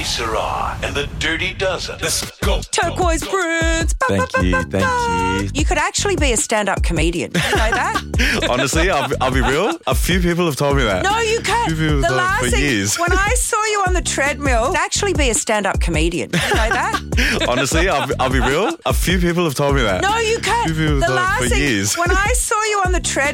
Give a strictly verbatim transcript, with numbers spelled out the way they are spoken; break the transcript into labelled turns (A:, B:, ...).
A: Que Sera and the Dirty Dozen. Let's go.
B: Turquoise Prince. Ba,
C: Thank
B: ba, ba,
C: you,
B: ba,
C: thank
B: ba.
C: you.
B: You could actually be a stand-up comedian. You know that?
C: Honestly, I'll, be- I'll be real. A few people have told me that.
B: No, you can't.
C: Few people have
B: The
C: told me
B: last
C: for
B: thing,
C: years.
B: when I saw you on the treadmill, you'd actually be a stand-up comedian. You know that?
C: Honestly, I'll, be- I'll be real. A few people have told me that.
B: No, you can't.
C: Few people have
B: The
C: told me
B: last
C: for
B: thing,
C: years.
B: when I saw you on the treadmill,